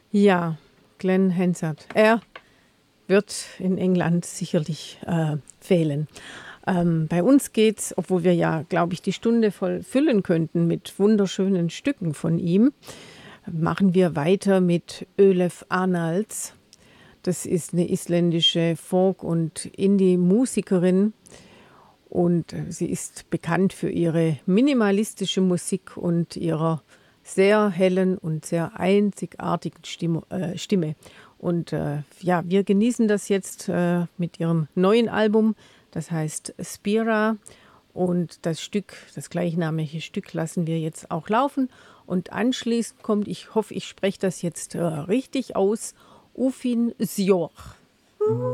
Ja, Glenn Hansard. Er wird in England sicherlich fehlen. Bei uns geht's, obwohl wir ja, glaube ich, die Stunde voll füllen könnten mit wunderschönen Stücken von ihm, machen wir weiter mit Ólöf Arnalds. Das ist eine isländische Folk- und Indie-Musikerin und sie ist bekannt für ihre minimalistische Musik und ihrer sehr hellen und sehr einzigartigen Stimme. Und ja, wir genießen das jetzt mit ihrem neuen Album, das heißt Spira. Und das Stück, das gleichnamige Stück, lassen wir jetzt auch laufen. Und anschließend kommt, ich hoffe, ich spreche das jetzt richtig aus, Ufin Sjor.